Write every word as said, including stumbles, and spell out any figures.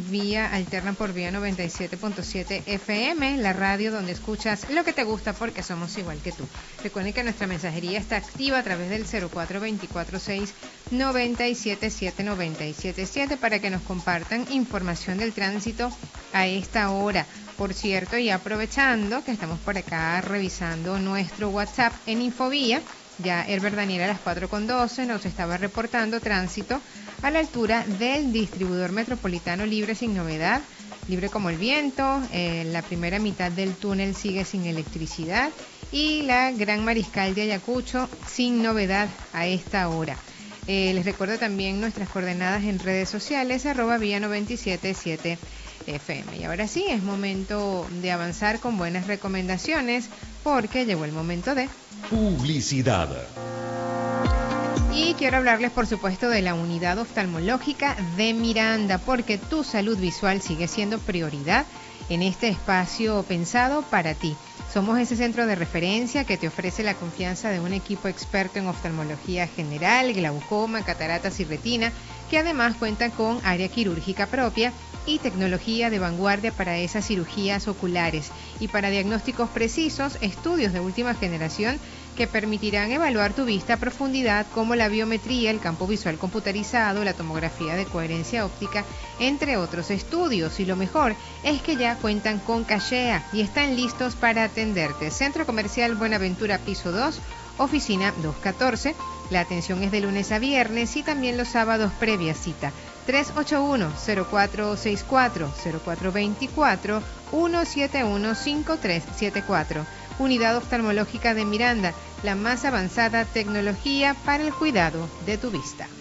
vía alterna por Vía noventa y siete punto siete F M, la radio donde escuchas lo que te gusta porque somos igual que tú. Recuerden que nuestra mensajería está activa a través del cero cuatro dos cuatro seis nueve siete siete nueve siete siete para que nos compartan información del tránsito a esta hora. Por cierto, y aprovechando que estamos por acá revisando nuestro WhatsApp en Infovía, ya Herbert Daniel a las cuatro con doce nos estaba reportando tránsito a la altura del distribuidor metropolitano libre sin novedad, libre como el viento. Eh, la primera mitad del túnel sigue sin electricidad y la Gran Mariscal de Ayacucho sin novedad a esta hora. Eh, les recuerdo también nuestras coordenadas en redes sociales, arroba Vía noventa y siete punto siete F M. Y ahora sí, es momento de avanzar con buenas recomendaciones porque llegó el momento de publicidad. Y quiero hablarles, por supuesto, de la unidad oftalmológica de Miranda, porque tu salud visual sigue siendo prioridad en este espacio pensado para ti. Somos ese centro de referencia que te ofrece la confianza de un equipo experto en oftalmología general, glaucoma, cataratas y retina, que además cuenta con área quirúrgica propia y tecnología de vanguardia para esas cirugías oculares y para diagnósticos precisos, estudios de última generación que permitirán evaluar tu vista a profundidad, como la biometría, el campo visual computarizado, la tomografía de coherencia óptica, entre otros estudios. Y lo mejor es que ya cuentan con cachea y están listos para atenderte. Centro Comercial Buenaventura, piso dos, oficina doscientos catorce. La atención es de lunes a viernes y también los sábados previa cita. tres ocho uno, cero cuatro seis cuatro, cero cuatro dos cuatro, uno siete uno, cinco tres siete cuatro. Unidad Oftalmológica de Miranda, la más avanzada tecnología para el cuidado de tu vista.